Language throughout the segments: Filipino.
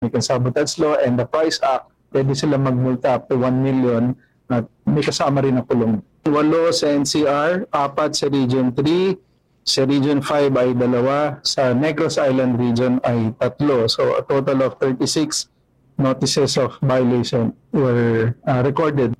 Sabotage Law and the Price Act, pwede sila magmulta up to 1 million at may kasama rin na kulong. 8 sa NCR, 4 sa Region 3, sa Region 5 ay 2, sa Negros Island Region ay 3. So a total of 36 notices of violation were recorded.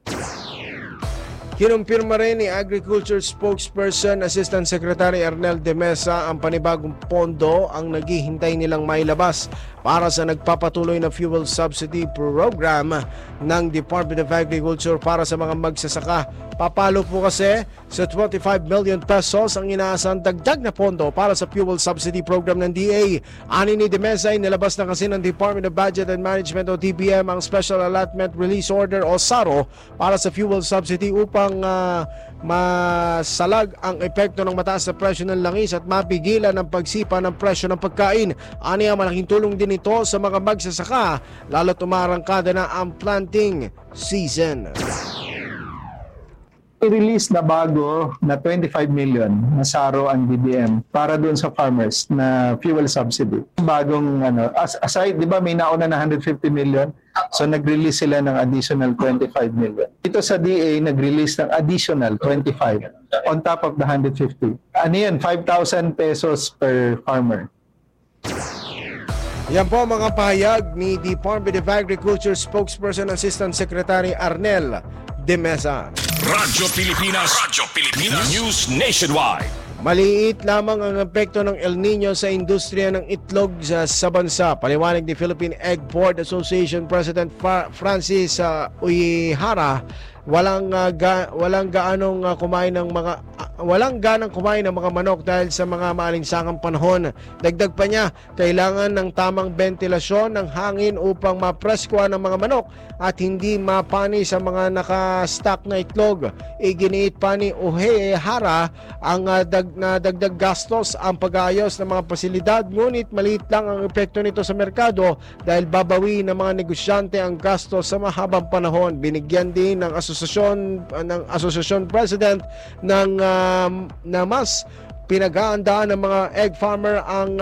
Kinumpirma rin ni Agriculture Spokesperson Assistant Secretary Arnel de Mesa ang panibagong pondo ang naghihintay nilang mailabas para sa nagpapatuloy na fuel subsidy program ng Department of Agriculture para sa mga magsasaka. Papalo po kasi sa 25 million pesos ang inaasang dagdag na pondo para sa fuel subsidy program ng DA. Ani ni de Mesa ay nilabas na kasi ng Department of Budget and Management o DBM ang Special Allotment Release Order o SARO para sa fuel subsidy upang masalag ang epekto ng mataas na presyo ng langis at mapigilan ang pagsipa ng presyo ng pagkain. Ani ang malaking tulong din ito sa mga magsasaka lalo tumarangkada na ang planting season. I-release na bago na 25 million na SARO ang DBM para doon sa farmers na fuel subsidy. Bagong aside, di ba may nauna na 150 million? So nag-release sila ng additional 25 million. Ito sa DA nag-release ng additional 25 on top of the 150. Ano yan? 5,000 pesos per farmer. Yan po mga pahayag ni Department of Agriculture Spokesperson Assistant Secretary Arnel de Mesa. Radyo Pilipinas News Nationwide. Maliit lamang ang epekto ng El Nino sa industriya ng itlog sa bansa. Paliwanag ni Philippine Egg Board Association President Francis Uehara, walang ganang kumain ng mga manok dahil sa mga maalinsangang panahon. Dagdag pa niya, kailangan ng tamang ventilasyon ng hangin upang mapreskwa ng mga manok at hindi mapani sa mga naka-stock na itlog. Iginiit pa ni Uehara ang dagdag gastos ang pag-aayos ng mga pasilidad, ngunit maliit lang ang epekto nito sa merkado dahil babawi ng mga negosyante ang gastos sa mahabang panahon. Binigyan din ng asosasyon president ng na mas pinag-aandaan ng mga egg farmer ang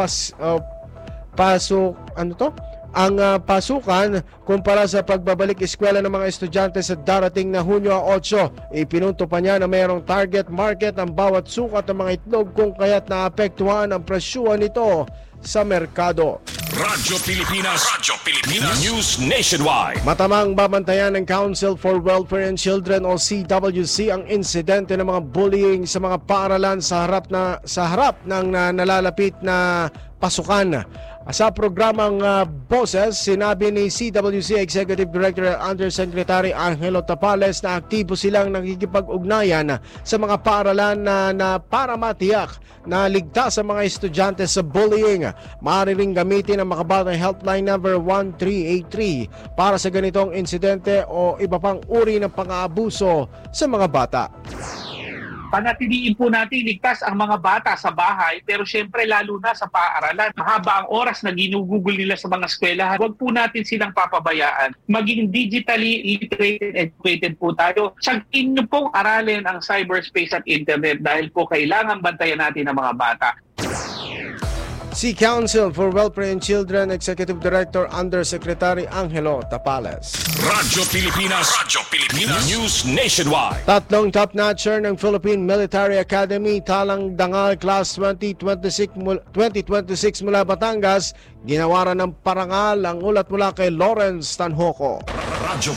pasukan kumpara sa pagbabalik eskwela ng mga estudyante sa darating na Hunyo 8. Ipinunto pa niya na mayroong target market ang bawat sukat ng mga itlog kung kaya't naapektuhan ang presyuhan nito sa merkado. Radyo Pilipinas News Nationwide. Matamang babantayan ng Council for Welfare and Children o CWC ang insidente ng mga bullying sa mga paaralan sa harap ng nalalapit na pasukan. Sa programang Boses, sinabi ni CWC Executive Director Undersecretary Angelo Tapales na aktibo silang nakikipag-ugnayan sa mga paaralan na para matiyak na ligtas sa mga estudyante sa bullying. Maaari ring gamitin ang Makabatang Helpline number 1383 para sa ganitong insidente o iba pang uri ng pang-aabuso sa mga bata. Panatiliin po natin ligtas ang mga bata sa bahay, pero syempre lalo na sa paaralan. Mahaba ang oras na ginugugol nila sa mga eskwelahan. Huwag po natin silang papabayaan. Maging digitally literate and educated po tayo. Sagin niyo pong aralin ang cyberspace at internet dahil po kailangan bantayan natin ang mga bata. Si Council for Welfare and Children Executive Director Undersecretary Angelo Tapales. Radyo Pilipinas News Nationwide. Tatlong top-notcher ng Philippine Military Academy talang dangal Class 2026 mula Batangas, ginawaran ng parangal ang ulat mula kay Lawrence Tanhoco. Radyo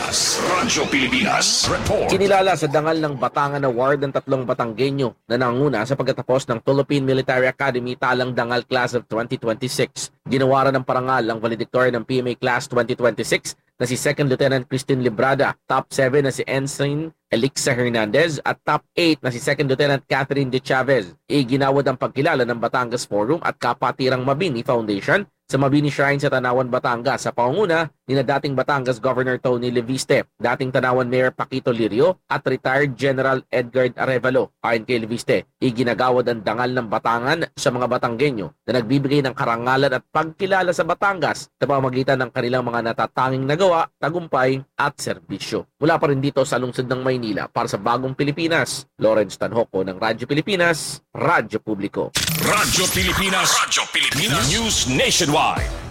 Pilipinas Report. Kinilala sa dangal ng Batangan Award ng tatlong Batanggenyo na nanguna sa pagkatapos ng Philippine Military Academy talang dangal Class of 2026. Ginawaran ng parangal ang valedictorian ng PMA Class 2026 na si Second Lieutenant Christine Librada, Top 7 na si Ensign Elixa Hernandez at Top 8 na si Second Lieutenant Catherine De Chavez. Iginawad ang pagkilala ng Batangas Forum at Kapatirang Mabini Foundation sa Mabini Shrine sa Tanawan, Batangas sa pangunguna ni na dating Batangas Governor Tony Leviste, dating Tanawan Mayor Paquito Lirio at retired General Edgar Arevalo. Ayon kay Leviste, iginagawad ang dangal ng Batangan sa mga Batanggenyo na nagbibigay ng karangalan at pagkilala sa Batangas sa pamamagitan ng kanilang mga natatanging nagawa, tagumpay at serbisyo. Mula pa rin dito sa lungsod ng Maynila para sa Bagong Pilipinas, Lawrence Tanhoco ng Radyo Pilipinas, Radyo Publiko. Radyo Pilipinas News Nationwide.